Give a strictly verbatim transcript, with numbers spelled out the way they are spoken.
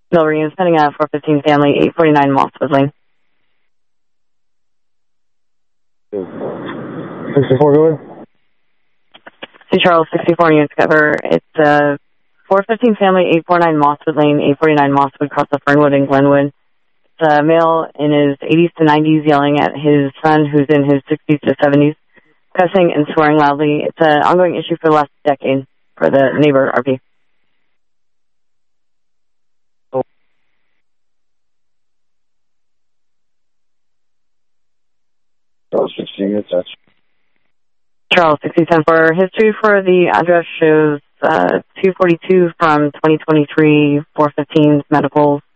Milbury is pending a four fifteen family, eight forty-nine Mosswood Lane. sixty-four, go ahead. Sea Charles, sixty-four units cover. It's a four fifteen family, eight forty-nine Mosswood Lane, eight forty-nine Mosswood, across the Fernwood and Glenwood. It's a male in his eighties to nineties yelling at his son who's in his sixties to seventies, cussing and swearing loudly. It's an ongoing issue for the last decade for the neighbor R P. Charles, sixteen units, that's Charles, sixty ten for history for the address shows uh, two forty-two from twenty twenty-three, four fifteen medicals.